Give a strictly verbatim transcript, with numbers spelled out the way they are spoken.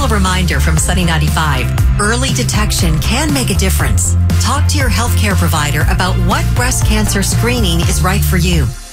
little reminder from Sunny ninety-five. Early detection can make a difference. Talk to your healthcare provider about what breast cancer screening is right for you.